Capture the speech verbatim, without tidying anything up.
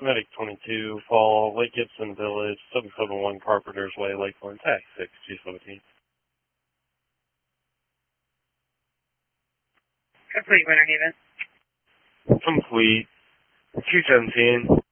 Medic twenty-two, Fall, Lake Gibson Village, seven seven one Carpenter's Way, Lakeland, tax six two seventeen. Complete, Winter Haven. Complete, two seventeen.